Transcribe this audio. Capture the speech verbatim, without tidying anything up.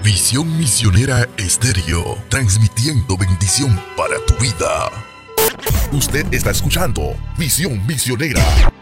Visión Misionera Estéreo, transmitiendo bendición para tu vida. Usted está escuchando Visión Misionera.